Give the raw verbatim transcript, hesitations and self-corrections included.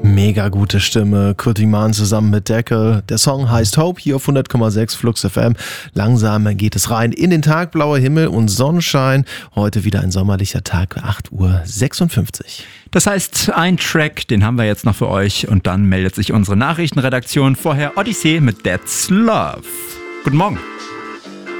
Mega gute Stimme, Kurt Iman zusammen mit Deckel. Der Song heißt Hope, hier auf hundert Komma sechs Flux F M. Langsam geht es rein in den Tag, blauer Himmel und Sonnenschein. Heute wieder ein sommerlicher Tag, acht Uhr sechsundfünfzig. Das heißt, ein Track, den haben wir jetzt noch für euch und dann meldet sich unsere Nachrichtenredaktion. Vorher Odyssey mit That's Love. Guten Morgen.